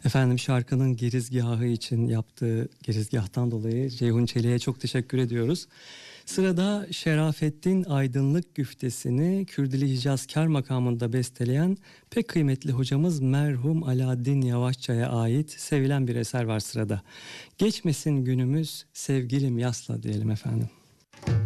Efendim şarkının girizgahı için yaptığı girizgahtan dolayı Ceyhun Çelik'e çok teşekkür ediyoruz. Sırada Şerafettin Aydınlık güftesini Kürdili Hicazkar makamında besteleyen pek kıymetli hocamız merhum Alaaddin Yavaşça'ya ait sevilen bir eser var sırada. Geçmesin günümüz sevgilim yasla diyelim efendim.